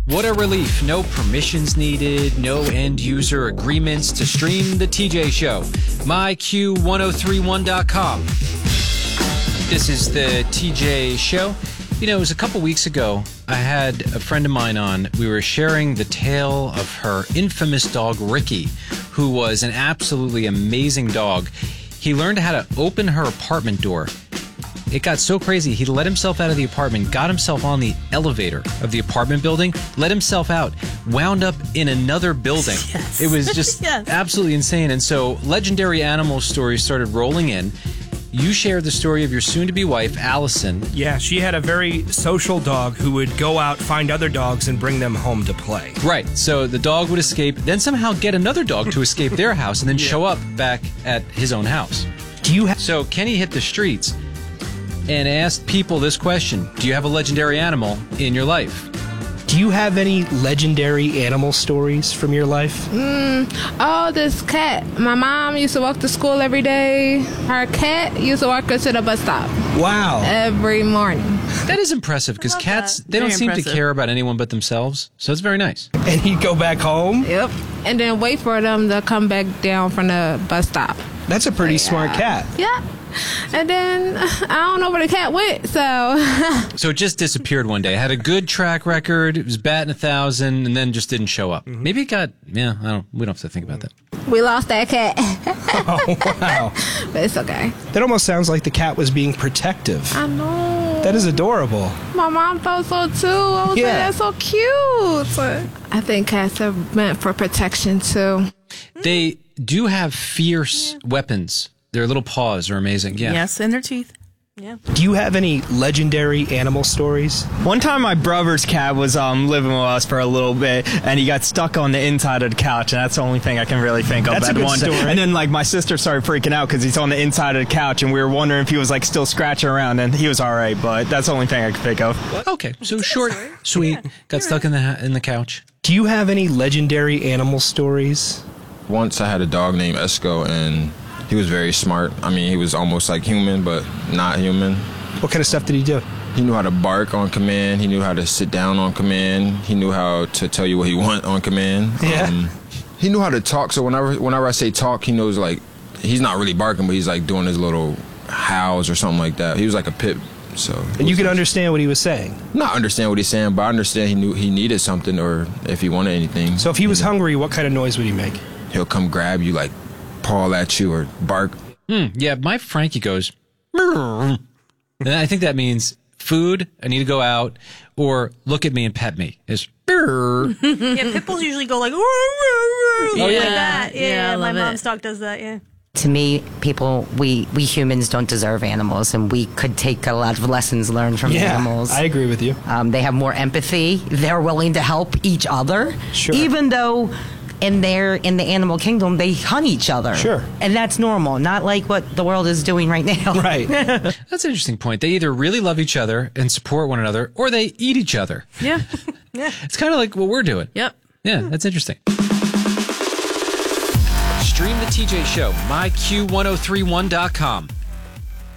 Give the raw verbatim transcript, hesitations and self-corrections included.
What a relief. No permissions needed, no end user agreements to stream the T J Show. my q ten thirty-one dot com. This is the T J Show. You know, it was a couple weeks ago, I had a friend of mine on. We were sharing the tale of her infamous dog, Ricky, who was an absolutely amazing dog. He learned how to open her apartment door. It got so crazy, he let himself out of the apartment, got himself on the elevator of the apartment building, let himself out, wound up in another building. Yes. It was just Yes. absolutely insane. And so legendary animal stories started rolling in. You shared the story of your soon-to-be wife, Allison. Yeah, she had a very social dog who would go out, find other dogs, and bring them home to play. Right. So the dog would escape, then somehow get another dog to escape their house, and then show up back at his own house. Do you have... So Kenny hit the streets and asked people this question: do you have a legendary animal in your life? Do you have any legendary animal stories from your life? Mm, oh, this cat. My mom used to walk to school every day. Her cat used to walk her to the bus stop Wow. every morning. That is impressive, because love cats, that. they don't Very seem impressive. to care about anyone but themselves. So it's very nice. And he'd go back home? Yep. And then wait for them to come back down from the bus stop. That's a pretty smart cat. Yeah. And then I don't know where the cat went, so. So it just disappeared one day. It had a good track record. It was batting a thousand, and then just didn't show up. Mm-hmm. Maybe it got, yeah, I don't, we don't have to think about that. We lost that cat. Oh, wow. But it's okay. That almost sounds like the cat was being protective. I know. That is adorable. My mom felt so too. I was Yeah. like, that's so cute. I think cats are meant for protection too. They do have fierce weapons. Their little paws are amazing. Yeah. Yes, and their teeth. Yeah. Do you have any legendary animal stories? One time my brother's cat was um, living with us for a little bit, and he got stuck on the inside of the couch, and that's the only thing I can really think of. That's a at good one story. And then like my sister started freaking out because he's on the inside of the couch, and we were wondering if he was like still scratching around, and he was all right, but that's the only thing I could think of. Okay. So short, sweet, got stuck in the ha- in the couch. Do you have any legendary animal stories? Once I had a dog named Esco, and he was very smart. I mean, he was almost like human, but not human. What kind of stuff did he do? He knew how to bark on command. He knew how to sit down on command. He knew how to tell you what he want on command. Yeah. He knew how to talk. So whenever whenever I say talk, he knows, like, he's not really barking, but he's like doing his little howls or something like that. He was like a pit. So And you could understand what he was saying. not understand what he's saying, but I understand he knew he needed something, or if he wanted anything. So if he was you know, hungry, what kind of noise would he make? he'll come grab you, like paw at you or bark. Hmm. Yeah, my Frankie goes, "Meow." And I think that means food, I need to go out, or look at me and pet me. It's "Meow." Yeah, pit bulls usually go like, oh, yeah. like that. Yeah, Yeah, I my love mom's it. dog does that, yeah. To me, people, we, we humans don't deserve animals, and we could take a lot of lessons learned from Yeah, animals. I agree with you. Um, they have more empathy. They're willing to help each other, Sure. even though in their in the animal kingdom they hunt each other. Sure. And that's normal, not like what the world is doing right now. Right. That's an interesting point. They either really love each other and support one another, or they eat each other. Yeah. Yeah. It's kind of like what we're doing. Yep. Yeah, that's interesting. Stream the T J Show, my q ten thirty-one dot com.